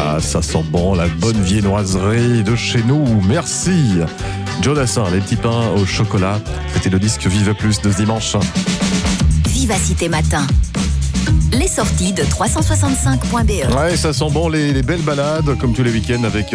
Ah, ça sent bon, la bonne viennoiserie de chez nous. Merci. Joe Dassin, les petits pains au chocolat. C'était le disque Vive Plus de ce dimanche. Vivacité Matin. Les sorties de 365.be. Ouais, ça sent bon les belles balades, comme tous les week-ends, avec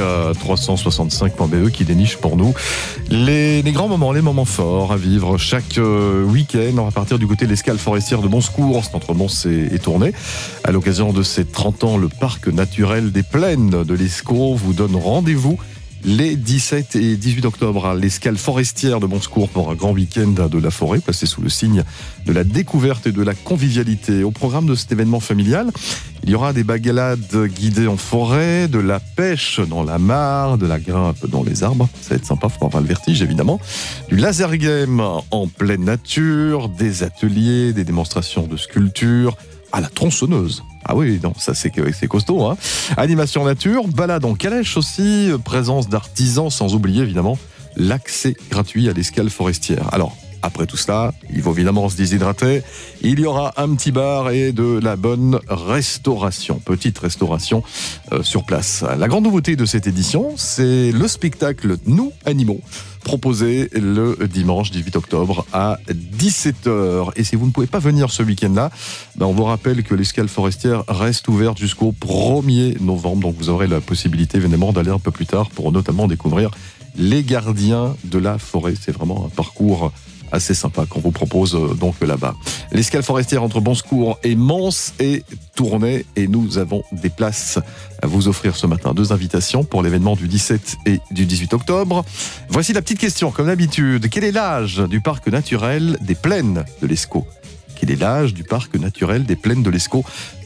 365.be qui déniche pour nous les grands moments, les moments forts à vivre chaque week-end. On va partir du côté de l'escale forestière de Bonsecours, entre Mons et Tournai. À l'occasion de ses 30 ans, le parc naturel des Plaines de l'Escaut vous donne rendez-vous les 17 et 18 octobre à l'escale forestière de Bonsecours pour un grand week-end de la forêt, placé sous le signe de la découverte et de la convivialité. Au programme de cet événement familial, il y aura des balades guidées en forêt, de la pêche dans la mare, de la grimpe dans les arbres, ça va être sympa, faut pas avoir le vertige évidemment, du laser game en pleine nature, des ateliers, des démonstrations de sculpture, à la tronçonneuse. Ah oui, non, ça c'est costaud, hein. Animation nature, balade en calèche aussi, présence d'artisans, sans oublier évidemment l'accès gratuit à l'escale forestière. Alors, après tout cela, il faut évidemment se déshydrater. Il y aura un petit bar et de la bonne restauration, petite restauration sur place. La grande nouveauté de cette édition, c'est le spectacle Nous Animaux, proposé le dimanche 18 octobre à 17h. Et si vous ne pouvez pas venir ce week-end-là, on vous rappelle que l'escale forestière reste ouverte jusqu'au 1er novembre. Donc vous aurez la possibilité évidemment d'aller un peu plus tard pour notamment découvrir les gardiens de la forêt. C'est vraiment un parcours assez sympa qu'on vous propose donc là-bas. L'escale forestière entre Bonsecours et Mons est tournée et nous avons des places à vous offrir ce matin. 2 invitations pour l'événement du 17 et du 18 octobre. Voici la petite question, comme d'habitude. Quel est l'âge du parc naturel des Plaines de l'Escaut ? Quel est l'âge du parc naturel des Plaines de l'Escaut ?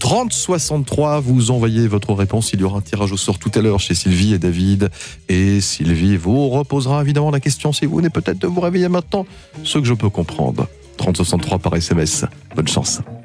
3063, vous envoyez votre réponse. Il y aura un tirage au sort tout à l'heure chez Sylvie et David. Et Sylvie vous reposera évidemment la question si vous venez peut-être de vous réveiller maintenant, ce que je peux comprendre. 3063 par SMS. Bonne chance.